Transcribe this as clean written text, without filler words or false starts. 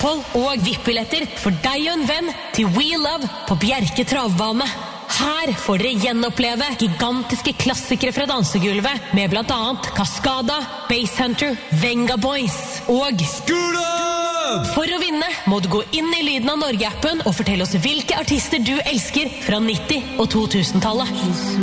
opphold og VIP-billetter for deg og en venn til We Love på Bjerke travbane. Her får dere gjenoppleve gigantiske klassikere fra dansegulvet med blant annet Cascada, Basshunter, Venga Boys og Skula! For å vinne må du gå inn i Lyden av Norge-appen og fortelle oss hvilke artister du elsker fra 90- og 2000-tallet.